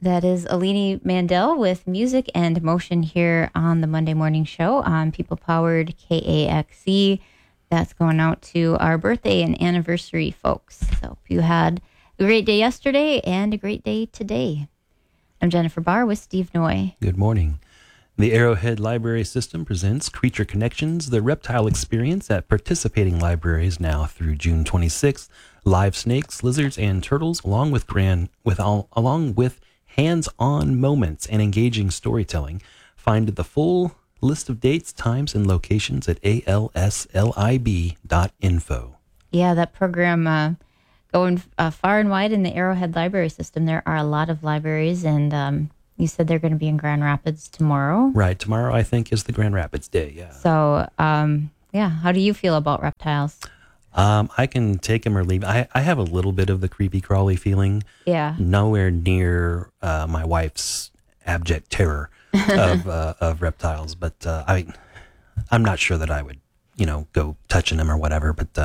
That is Alini Mandel with Music and Motion here on the Monday Morning Show on People Powered KAXE. That's going out to our birthday and anniversary folks. So hope you had a great day yesterday and a great day today. I'm Jennifer Barr with Steve Noy. Good morning. The Arrowhead Library System presents Creature Connections, the reptile experience at participating libraries now through June 26th. Live snakes, lizards, and turtles, along with hands-on moments and engaging storytelling. Find the full list of dates, times, and locations at alslib.info. Yeah, that program going far and wide in the Arrowhead Library System. There are a lot of libraries, and you said they're going to be in Grand Rapids tomorrow. Right, tomorrow I think is the Grand Rapids day, yeah. So, how do you feel about reptiles? I can take them or leave. I have a little bit of the creepy crawly feeling. Yeah. Nowhere near my wife's abject terror of reptiles, but I'm not sure that I would, go touching them or whatever. But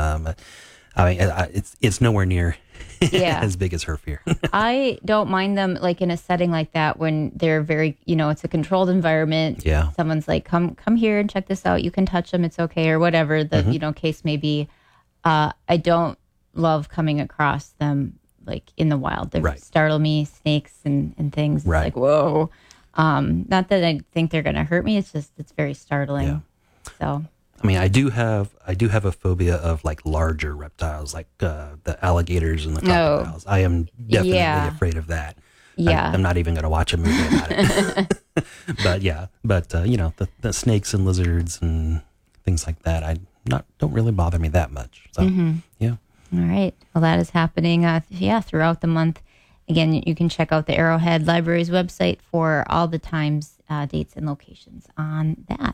it's nowhere near as big as her fear. I don't mind them like in a setting like that when they're very, it's a controlled environment. Yeah. Someone's like, come here and check this out. You can touch them. It's okay, or whatever the case may be. I don't love coming across them like in the wild. They startle me, snakes and things. It's like, whoa. Not that I think they're going to hurt me. It's just, it's very startling. Yeah. So, I mean, I do have a phobia of like larger reptiles, like the alligators and the crocodiles. I am definitely afraid of that. Yeah. I'm not even going to watch a movie about it. but the snakes and lizards and things like that, don't really bother me that much. So, yeah. All right. Well, that is happening, throughout the month. Again, you can check out the Arrowhead Library's website for all the times, dates, and locations on that.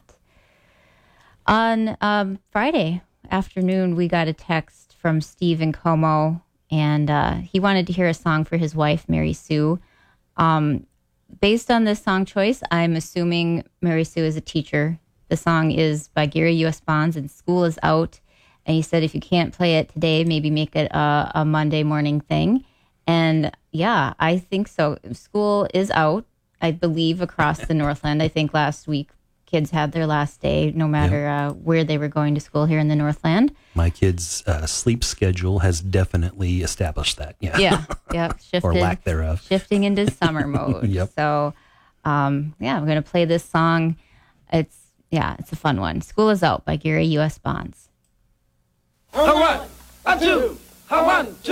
On Friday afternoon, we got a text from Steve in Como, and he wanted to hear a song for his wife, Mary Sue. Based on this song choice, I'm assuming Mary Sue is a teacher. The song is by Gary U.S. Bonds, and School is Out. And he said if you can't play it today, maybe make it a Monday morning thing. And yeah, I think so. School is out, I believe, across the Northland. I think last week kids had their last day, no matter where they were going to school here in the Northland. My kids' sleep schedule has definitely established that. Yeah. Shifted, or lack thereof. Shifting into summer mode. Yep. So, I'm going to play this song. It's a fun one. School is Out by Gary U.S. Bonds. A one, a two, a 1, 2.